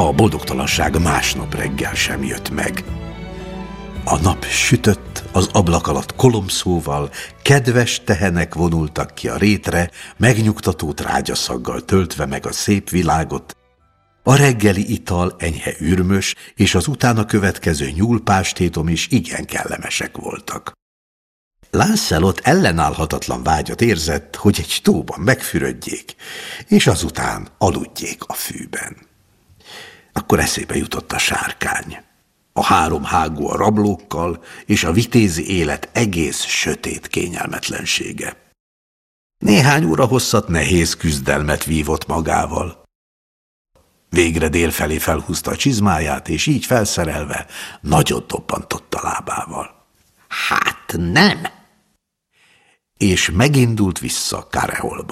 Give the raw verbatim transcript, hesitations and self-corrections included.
A boldogtalanság másnap reggel sem jött meg. A nap sütött, az ablak alatt kolomszóval, kedves tehenek vonultak ki a rétre, megnyugtató trágyaszaggal töltve meg a szép világot. A reggeli ital enyhe ürmös, és az utána következő nyúlpástétom is igen kellemesek voltak. Lancelot ellenállhatatlan vágyat érzett, hogy egy tóban megfürödjék, és azután aludjék a fűben. Akkor eszébe jutott a sárkány. A három hágó a rablókkal, és a vitézi élet egész sötét kényelmetlensége. Néhány óra hosszat nehéz küzdelmet vívott magával. Végre délfelé felhúzta a csizmáját, és így felszerelve nagyot dobbantott a lábával. Hát nem! És megindult vissza Kareholba.